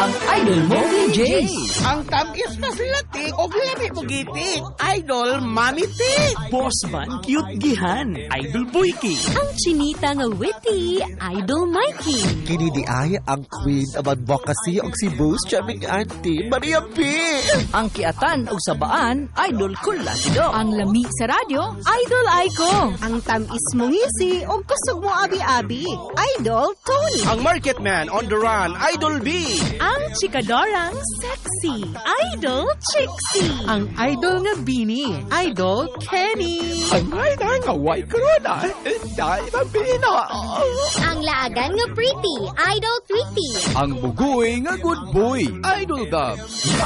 ang idol mo, DJ. Ang tamis na silati o lami mo gitik. Idol, Mami Tik. Boss man, cute gihan, idol Boyki. Ang chinita nga witty, Idol Mikey. Kini di ay ang queen of advocacy og si Boss Chaming Auntie Maria P. Ang kiatan o sabaan, idol Kulasido. Ang lami sa radyo, Idol Aiko. Ang tamis mo ngisi o kusog mo abi-abi, Idol Tony. Ang market man on the run, Idol B. Ang chikadorang sexy, Idol Trixie. Ang idol nga bini, Idol Kenny. Ang ay nga white corona. Dahil mabina. Ang laagan nga pretty, Idol Tweety. Ang bugoy nga good boy, Idol Dub.